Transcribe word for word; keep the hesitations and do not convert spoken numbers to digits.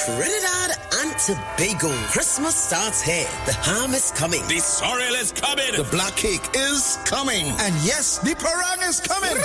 Trinidad and Tobago. Christmas starts here. The ham is coming. The sorrel is coming. The black cake is coming. And yes, the parang is coming.